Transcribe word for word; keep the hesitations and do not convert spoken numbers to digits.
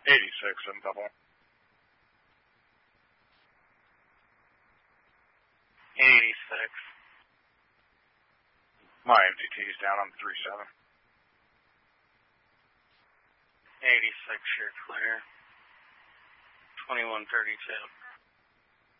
eighty-six, seven double. eighty-six. My M T T is down on three seven. eighty-six, you're clear. twenty-one thirty-two.